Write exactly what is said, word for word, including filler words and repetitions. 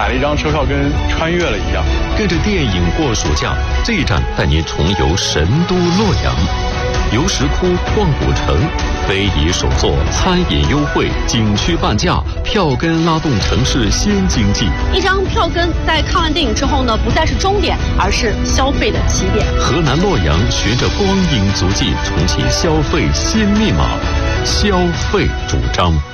买了一张车票，跟穿越了一样。 跟着电影过暑假，这一站带您重游神都洛阳，游石窟、逛古城，非遗手作、餐饮优惠、景区半价，票根拉动城市新经济。 一张票根在看完电影之后呢，不再是终点，而是消费的起点。 河南洛阳循着光影足迹，重启消费新密码，消费主张。